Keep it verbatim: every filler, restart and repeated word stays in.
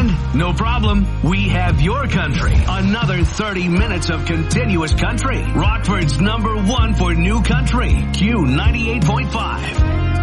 mind? No problem. We have your country. Another thirty minutes of continuous country. Rockford's number one for new country. Q ninety-eight point five.